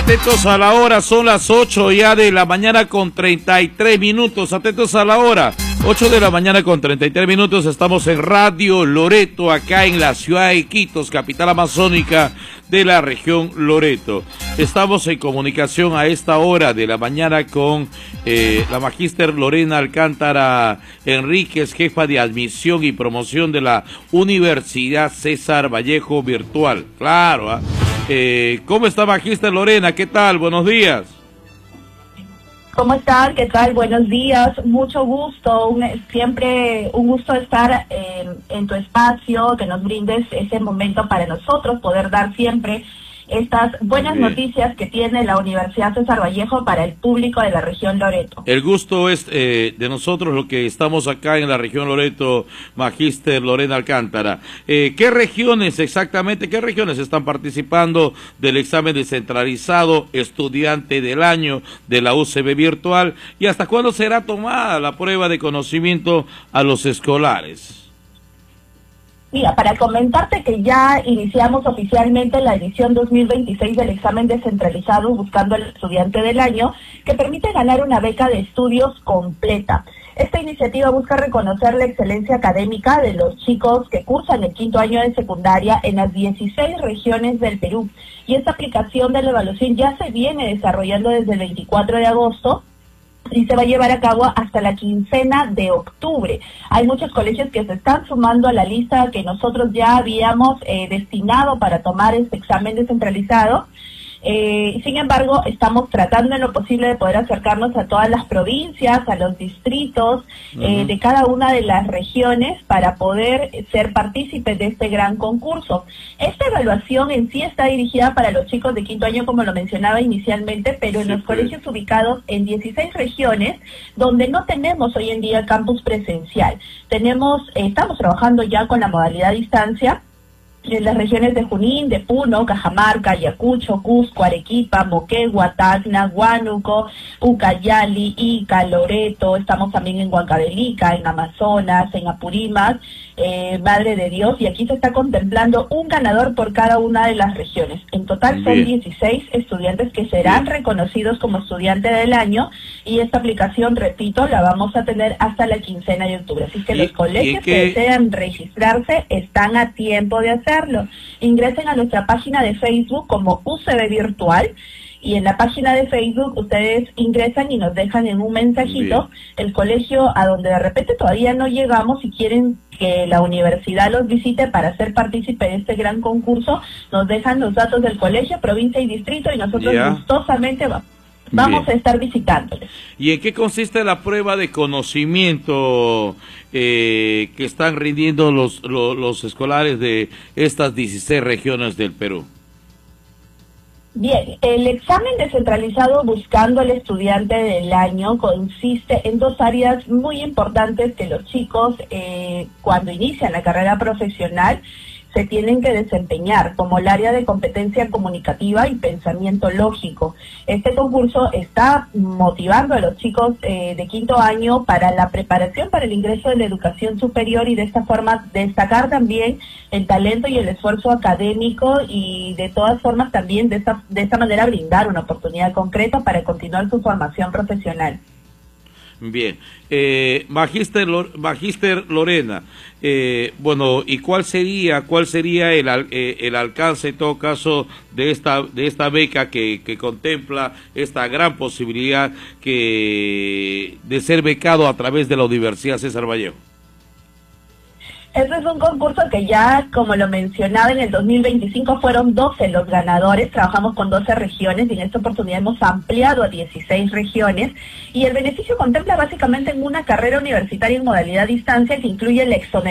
Atentos a la hora, son las 8 ya de la mañana con 33 minutos. Atentos a la hora, 8 de la mañana con 33 minutos. Estamos en Radio Loreto, acá en la ciudad de Iquitos, capital amazónica de la región Loreto. Estamos en comunicación a esta hora de la mañana con la magíster Lorena Alcántara Enríquez, jefa de admisión y promoción de la Universidad César Vallejo Virtual. Claro, ¿cómo está, magíster Lorena? ¿Qué tal? Buenos días. ¿Cómo están? ¿Qué tal? Buenos días. Mucho gusto. Siempre un gusto estar en tu espacio, que nos brindes ese momento para nosotros poder dar siempre estas buenas noticias que tiene la Universidad César Vallejo para el público de la región Loreto. El gusto es de nosotros, lo que estamos acá en la región Loreto, magíster Lorena Alcántara. ¿Qué regiones exactamente, qué regiones están participando del examen descentralizado estudiante del año de la UCB virtual y hasta cuándo será tomada la prueba de conocimiento a los escolares? Mira, para comentarte que ya iniciamos oficialmente la edición 2026 del examen descentralizado buscando al estudiante del año, que permite ganar una beca de estudios completa. Esta iniciativa busca reconocer la excelencia académica de los chicos que cursan el quinto año de secundaria en las 16 regiones del Perú. Y esta aplicación de la evaluación ya se viene desarrollando desde el 24 de agosto, y se va a llevar a cabo hasta la quincena de octubre. Hay muchos colegios que se están sumando a la lista que nosotros ya habíamos destinado para tomar este examen descentralizado. Sin embargo, estamos tratando en lo posible de poder acercarnos a todas las provincias, a los distritos de cada una de las regiones para poder ser partícipes de este gran concurso. Esta evaluación en sí está dirigida para los chicos de quinto año, como lo mencionaba inicialmente, pero en los colegios ubicados en 16 regiones donde no tenemos hoy en día campus presencial. Estamos trabajando ya con la modalidad a distancia en las regiones de Junín, de Puno, Cajamarca, Ayacucho, Cusco, Arequipa, Moquegua, Tacna, Huánuco, Ucayali, Ica, Loreto. Estamos también en Huancavelica, en Amazonas, en Apurímac, Madre de Dios, y aquí se está contemplando un ganador por cada una de las regiones. En total son 16 estudiantes que serán reconocidos como estudiante del año, y esta aplicación, repito, la vamos a tener hasta la quincena de octubre. Así que los colegios que desean registrarse están a tiempo de hacerlo. Ingresen a nuestra página de Facebook como UCB Virtual, y en la página de Facebook ustedes ingresan y nos dejan en un mensajito el colegio a donde de repente todavía no llegamos y quieren que la universidad los visite para ser partícipe de este gran concurso. Nos dejan los datos del colegio, provincia y distrito, y nosotros gustosamente vamos a estar visitándoles. ¿Y en qué consiste la prueba de conocimiento que están rindiendo los escolares de estas 16 regiones del Perú? Bien, el examen descentralizado buscando al estudiante del año consiste en dos áreas muy importantes que los chicos cuando inician la carrera profesional se tienen que desempeñar, como el área de competencia comunicativa y pensamiento lógico. Este concurso está motivando a los chicos de quinto año para la preparación para el ingreso de la educación superior, y de esta forma destacar también el talento y el esfuerzo académico, y de todas formas también de esta manera brindar una oportunidad concreta para continuar su formación profesional. Bien, magíster Lorena, bueno, ¿y cuál sería el alcance en todo caso de esta beca que contempla esta gran posibilidad de ser becado a través de la Universidad César Vallejo? Este es un concurso que ya, como lo mencionaba, en el 2025 fueron 12 los ganadores. Trabajamos con 12 regiones y en esta oportunidad hemos ampliado a 16 regiones. Y el beneficio contempla básicamente en una carrera universitaria en modalidad distancia que incluye la exoneración